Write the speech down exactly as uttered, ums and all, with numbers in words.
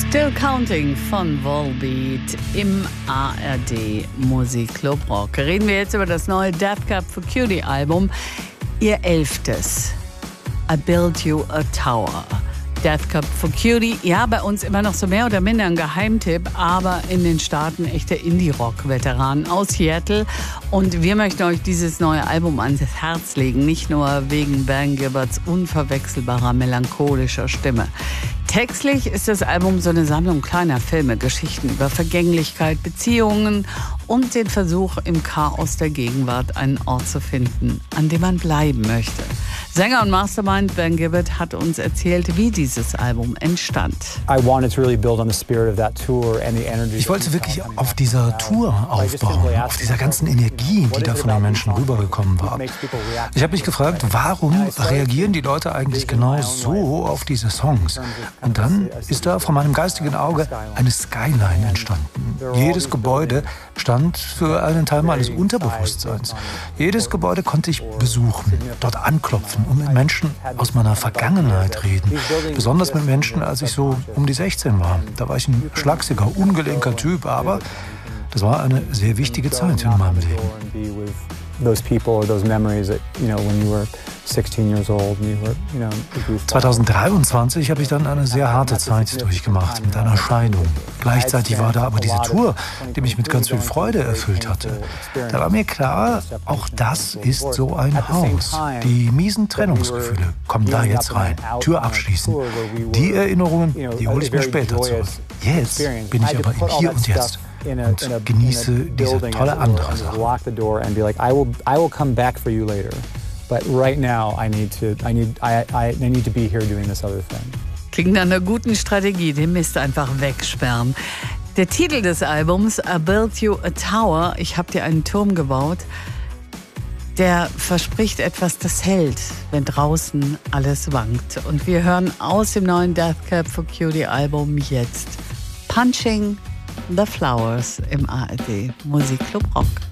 Still Counting von Volbeat im A R D Musikclub Rock. Reden wir jetzt über das neue Death Cab for Cutie Album, ihr elftes. I Built You a Tower. Death Cab for Cutie, ja, bei uns immer noch so mehr oder minder ein Geheimtipp, aber in den Staaten echte Indie-Rock-Veteranen aus Seattle. Und wir möchten euch dieses neue Album ans Herz legen, nicht nur wegen Ben Gibberts unverwechselbarer, melancholischer Stimme. Textlich ist das Album so eine Sammlung kleiner Filme, Geschichten über Vergänglichkeit, Beziehungen und den Versuch, im Chaos der Gegenwart einen Ort zu finden, an dem man bleiben möchte. Sänger und Mastermind Ben Gibbert hat uns erzählt, wie dieses Album entstand. Ich wollte wirklich auf dieser Tour aufbauen, auf dieser ganzen Energie, die da von den Menschen rübergekommen war. Ich habe mich gefragt, warum reagieren die Leute eigentlich genau so auf diese Songs? Und dann ist da vor meinem geistigen Auge eine Skyline entstanden. Jedes Gebäude stand für einen Teil meines Unterbewusstseins. Jedes Gebäude konnte ich besuchen, dort anklopfen und mit Menschen aus meiner Vergangenheit reden. Besonders mit Menschen, als ich so um die sechzehn war. Da war ich ein schlagsiger, ungelenker Typ, aber das war eine sehr wichtige Zeit in meinem Leben. zweitausenddreiundzwanzig habe ich dann eine sehr harte Zeit durchgemacht mit einer Scheidung. Gleichzeitig war da aber diese Tour, die mich mit ganz viel Freude erfüllt hatte. Da war mir klar, auch das ist so ein Haus. Die miesen Trennungsgefühle kommen da jetzt rein. Tür abschließen. Die Erinnerungen, die hole ich mir später zurück. Jetzt bin ich aber im Hier und Jetzt. Und genieße diese tolle andere Sache. Klingt nach einer guten Strategie, den Mist einfach wegsperren. Der Titel des Albums, I Built You a Tower, ich habe dir einen Turm gebaut, der verspricht etwas, das hält, wenn draußen alles wankt. Und wir hören aus dem neuen Death Cab for Cutie Album jetzt Punching the Flowers im A R D Musikclub Rock.